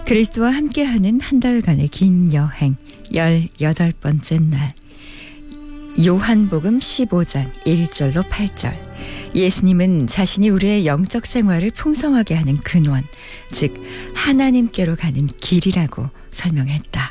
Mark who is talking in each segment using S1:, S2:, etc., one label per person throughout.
S1: 그리스도와 함께하는 한 달간의 긴 여행 18번째 날, 요한복음 15장 1절로 8절. 예수님은 자신이 우리의 영적 생활을 풍성하게 하는 근원, 즉 하나님께로 가는 길이라고 설명했다.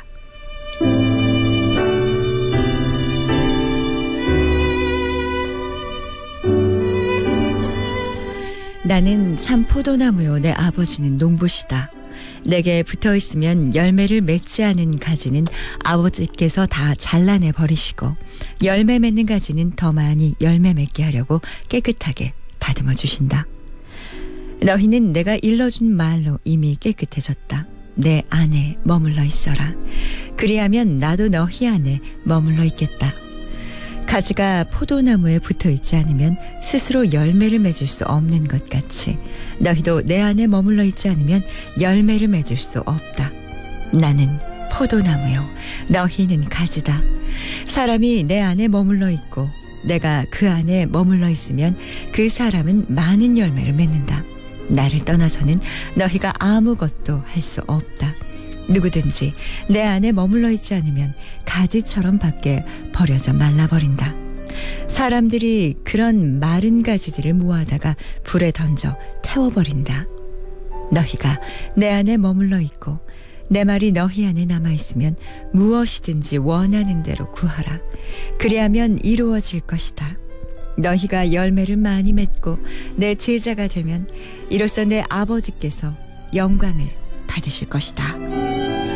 S1: 나는 참 포도나무요, 내 아버지는 농부시다. 내게 붙어있으면 열매를 맺지 않은 가지는 아버지께서 다 잘라내 버리시고, 열매 맺는 가지는 더 많이 열매 맺게 하려고 깨끗하게 다듬어 주신다. 너희는 내가 일러준 말로 이미 깨끗해졌다. 내 안에 머물러 있어라. 그리하면 나도 너희 안에 머물러 있겠다. 가지가 포도나무에 붙어있지 않으면 스스로 열매를 맺을 수 없는 것 같이 너희도 내 안에 머물러 있지 않으면 열매를 맺을 수 없다. 나는 포도나무요, 너희는 가지다. 사람이 내 안에 머물러 있고 내가 그 안에 머물러 있으면 그 사람은 많은 열매를 맺는다. 나를 떠나서는 너희가 아무것도 할 수 없다. 누구든지 내 안에 머물러 있지 않으면 가지처럼 밖에 버려져 말라버린다. 사람들이 그런 마른 가지들을 모아다가 불에 던져 태워버린다. 너희가 내 안에 머물러 있고 내 말이 너희 안에 남아있으면 무엇이든지 원하는 대로 구하라. 그리하면 이루어질 것이다. 너희가 열매를 많이 맺고 내 제자가 되면 이로써 내 아버지께서 영광을 받으실 것이다.